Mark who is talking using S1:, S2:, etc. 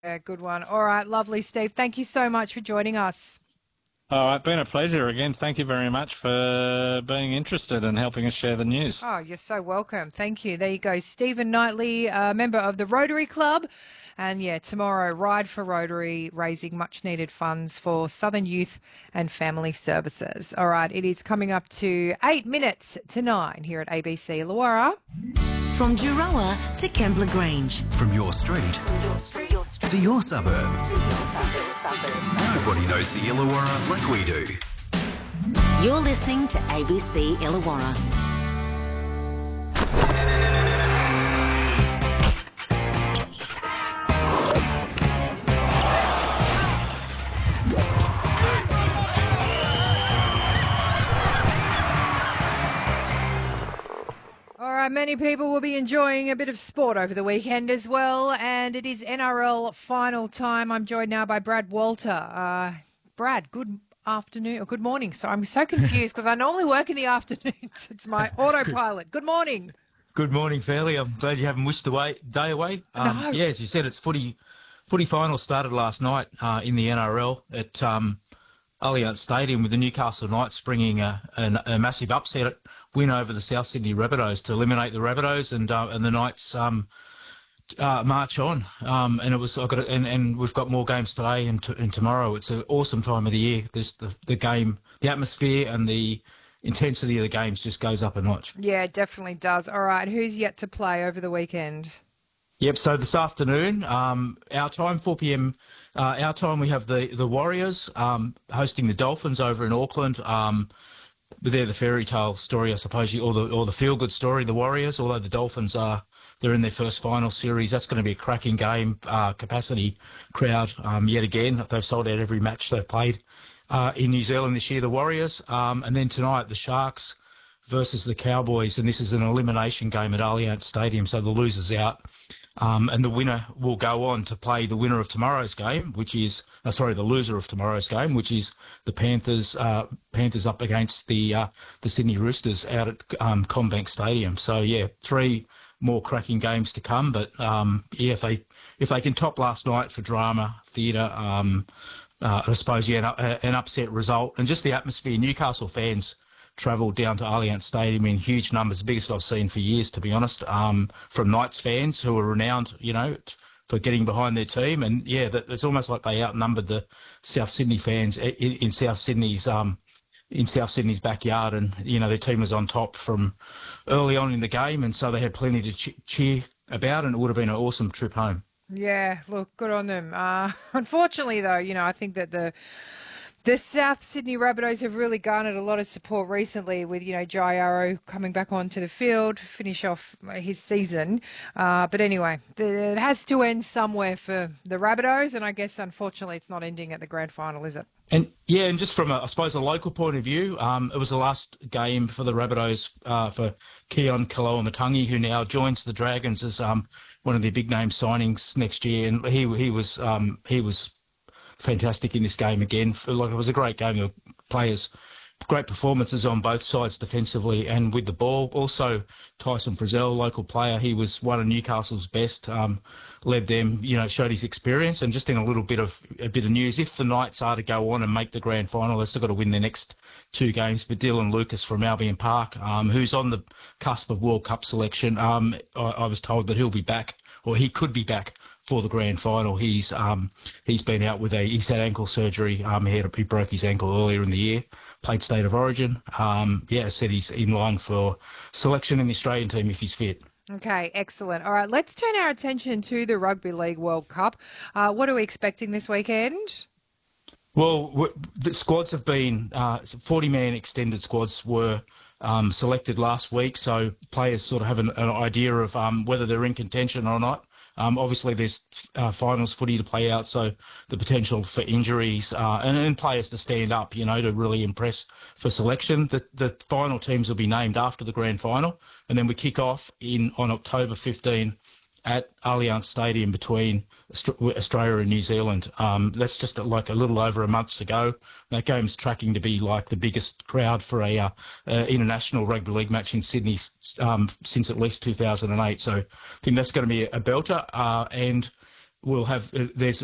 S1: Yeah, good one. All right, lovely, Steve. Thank you so much for joining us.
S2: All right, been a pleasure again. Thank you very much for being interested and helping us share the news.
S1: Oh, you're so welcome. Thank you. There you go. Stephen Knightley, member of the Rotary Club. And yeah, tomorrow, Ride for Rotary, raising much needed funds for Southern Youth and Family Services. All right, it is coming up to 8 minutes to 9 here at ABC Illawarra.
S3: From Juroa to Kembla Grange.
S4: From your street to your suburb. Nobody knows the Illawarra like we do.
S3: You're listening to ABC Illawarra.
S1: All right, many people will be enjoying a bit of sport over the weekend as well, and it is NRL final time. I'm joined now by Brad Walter. Brad, good afternoon or good morning. So I'm so confused because I normally work in the afternoons. It's my autopilot. Good morning.
S5: Good morning, Fairley. I'm glad you haven't wished the day away.
S1: No.
S5: Yeah, as you said, it's footy final started last night in the NRL at Allianz Stadium with the Newcastle Knights bringing a massive upset win over the South Sydney Rabbitohs to eliminate the Rabbitohs and the Knights march on. And we've got more games today and tomorrow. It's an awesome time of the year. There's the game, the atmosphere and the intensity of the games just goes up a notch.
S1: Yeah, it definitely does. All right, who's yet to play over the weekend?
S5: Yep, so this afternoon, our time, 4 p.m. Our time, we have the Warriors hosting the Dolphins over in Auckland. They're the fairy tale story, I suppose, or the feel-good story, the Warriors, although the Dolphins they're in their first final series. That's going to be a cracking game, capacity crowd yet again. They've sold out every match they've played in New Zealand this year, the Warriors. And then tonight, the Sharks versus the Cowboys, and this is an elimination game at Allianz Stadium, so the loser's out. And the winner will go on to play the winner of tomorrow's game, which is, the loser of tomorrow's game, which is the Panthers up against the Sydney Roosters out at CommBank Stadium. So, yeah, 3 more cracking games to come. But, yeah, if they can top last night for drama, theatre, I suppose, yeah, an upset result. And just the atmosphere, Newcastle fans travelled down to Allianz Stadium in huge numbers, the biggest I've seen for years, to be honest, from Knights fans who are renowned, for getting behind their team. And, yeah, it's almost like they outnumbered the South Sydney fans in South Sydney's backyard. And, their team was on top from early on in the game, and so they had plenty to cheer about, and it would have been an awesome trip home.
S1: Yeah, look, good on them. Unfortunately, though, I think that the South Sydney Rabbitohs have really garnered a lot of support recently with, Jai Arrow coming back onto the field, finish off his season. But anyway, it has to end somewhere for the Rabbitohs, and I guess, unfortunately, it's not ending at the grand final, is it?
S5: And just from I suppose a local point of view, it was the last game for the Rabbitohs for Keon Kaloamatangi, who now joins the Dragons as one of their big name signings next year, and he was fantastic in this game again. It was a great game of players, great performances on both sides defensively and with the ball. Also, Tyson Frizzell, local player, he was one of Newcastle's best, led them, showed his experience. And just in a bit of news, if the Knights are to go on and make the grand final, they've still got to win their next 2 games. But Dylan Lucas from Albion Park, who's on the cusp of World Cup selection, I was told that he'll be back, or he could be back for the grand final. He's been out with he's had ankle surgery. He broke his ankle earlier in the year. Played State of Origin. Said he's in line for selection in the Australian team if he's fit.
S1: Okay, excellent. All right, let's turn our attention to the Rugby League World Cup. What are we expecting this weekend?
S5: Well, the squads have been 40-man extended squads were selected last week, so players sort of have an idea of whether they're in contention or not. Obviously, there's finals footy to play out, so the potential for injuries and players to stand up, to really impress for selection. The final teams will be named after the grand final, and then we kick off on October 15 at Allianz Stadium between Australia and New Zealand. That's just like a little over a month to go. That game's tracking to be like the biggest crowd for a international rugby league match in Sydney since at least 2008. So I think that's going to be a belter. And we'll have there's